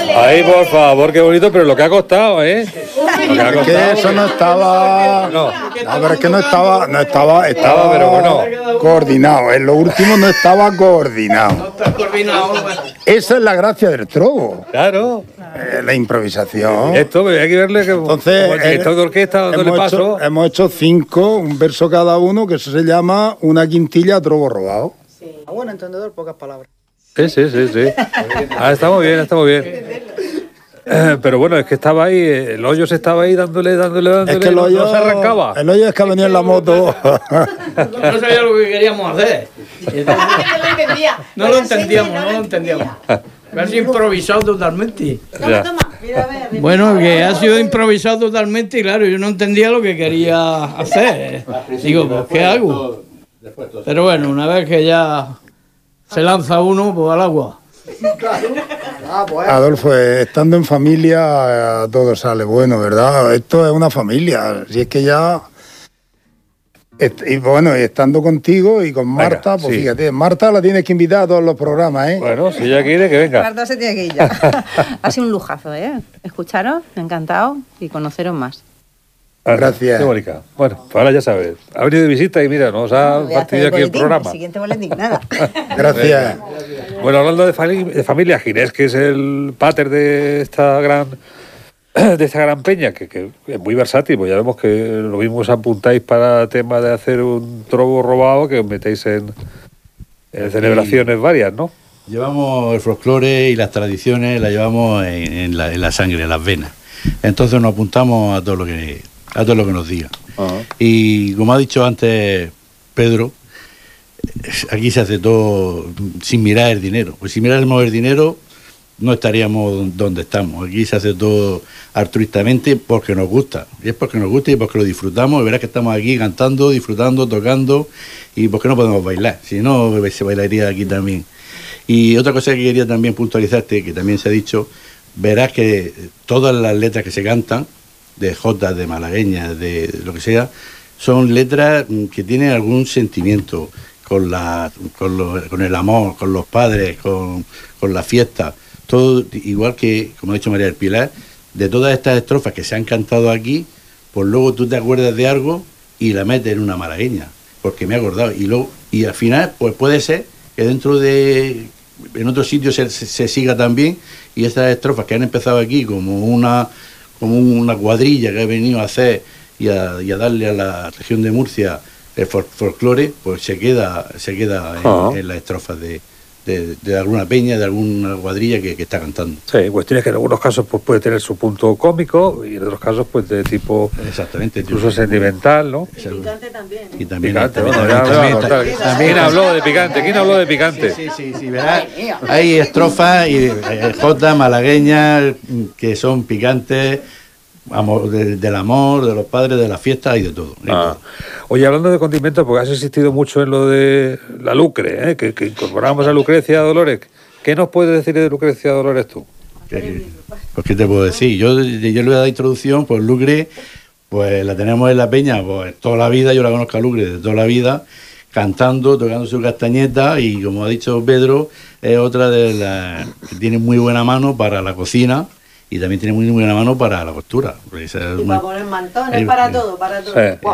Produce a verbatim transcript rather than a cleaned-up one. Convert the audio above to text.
Ay, por favor, qué bonito, pero lo que ha costado, ¿eh? Lo que ha Es costado. que eso no estaba... No. No, pero es que no estaba... No estaba... Estaba, pero bueno. coordinado. En lo último no estaba coordinado. No está coordinado. Esa es la gracia del trobo. Claro. Eh, la improvisación. Esto hay que verle que Entonces, como el director de orquesta dándole hemos paso. hecho, hemos hecho cinco, un verso cada uno, que eso se llama una quintilla trobo robado. A buen entendedor, pocas palabras. Sí, sí, sí, sí. Ah, está muy bien, está muy bien. Eh, pero bueno, es que estaba ahí, el hoyo se estaba ahí dándole, dándole, dándole, Es que el no- hoyo, no se arrancaba. el hoyo es que ha venido en la moto. No sabía lo que queríamos hacer. Y entonces, no lo entendíamos, no lo entendíamos. Ha sido improvisado totalmente. Ya. Bueno, que ha sido improvisado totalmente y claro, yo no entendía lo que quería hacer. Digo, pues, ¿qué hago? Pero bueno, una vez que ya se lanza uno, pues al agua. Adolfo, eh, estando en familia eh, todo sale bueno, ¿verdad? Esto es una familia, si es que ya... Est- Y bueno, y estando contigo y con Venga, Marta, pues sí. fíjate, Marta la tienes que invitar a todos los programas, ¿eh? Bueno, si ella quiere, que venga. Marta se tiene que ir ya. Ha sido un lujazo, ¿eh? Escucharos, encantado y conoceros más. Ah, Gracias. Qué bonita. Bueno, pues ahora ya sabes. Ha venido de visita y mira, nos ha Voy a hacer partido aquí el boletín, programa. siguiente boletín, nada. Gracias. Bueno, hablando de, fami- de familia, Ginés, que es el pater de esta gran de esta gran peña, que, que es muy versátil, pues ya vemos que lo mismo os apuntáis para tema de hacer un trobo robado, que os metéis en, en celebraciones varias, ¿no? Llevamos el folclore y las tradiciones, las llevamos en, en la, en la sangre, en las venas. Entonces nos apuntamos a todo lo que a todo lo que nos diga. Y como ha dicho antes Pedro, aquí se hace todo sin mirar el dinero. Pues si miráramos el dinero, no estaríamos donde estamos. Aquí se hace todo altruistamente porque nos gusta. Y es porque nos gusta y porque lo disfrutamos. Y verás que estamos aquí cantando, disfrutando, tocando. Y porque no podemos bailar. Si no, se bailaría aquí también. Y otra cosa que quería también puntualizarte, que también se ha dicho, verás que todas las letras que se cantan, de jotas, de malagueñas, de lo que sea, son letras que tienen algún sentimiento con, la, con, lo, con el amor, con los padres, con, con la fiesta. Todo igual que, como ha dicho María del Pilar, de todas estas estrofas que se han cantado aquí, pues luego tú te acuerdas de algo y la metes en una malagueña, porque me he acordado. Y luego y al final, pues puede ser que dentro de... en otros sitios se, se, se siga también, y estas estrofas que han empezado aquí como una, como una cuadrilla que ha venido a hacer y a, y a darle a la región de Murcia el fol- folclore, pues se queda, se queda en, Ah. en las estrofas de, de, de alguna peña, de alguna cuadrilla que, que está cantando. Sí, cuestiones que en algunos casos pues, puede tener su punto cómico y en otros casos pues de tipo Exactamente. incluso sentimental, ¿no? Picante también. Y también, Picante, también- bueno, ya también- me va a también- contar. también- ¿Quién habló de picante? ¿Quién habló de picante? Sí, sí, sí, verás. Hay estrofas y eh, jotas malagueñas que son picantes, amor, de- del amor, de los padres, de la fiesta y de todo. de Ah. todo. Oye, hablando de condimentos, porque has insistido mucho en lo de la Lucre, ¿eh? que, que incorporamos a Lucrecia Dolores. ¿Qué nos puedes decir de Lucrecia Dolores tú? ¿Qué- Pues, ¿qué te puedo decir? Yo, yo le voy a dar introducción, pues Lucre, pues la tenemos en la peña, pues toda la vida, yo la conozco a Lucre de toda la vida, cantando, tocando su castañeta, y como ha dicho Pedro, es otra de las que tiene muy buena mano para la cocina y también tiene muy buena mano para la costura. Pues esa es Y una- para poner mantones, Eh, para eh, todo, para todo. Sí.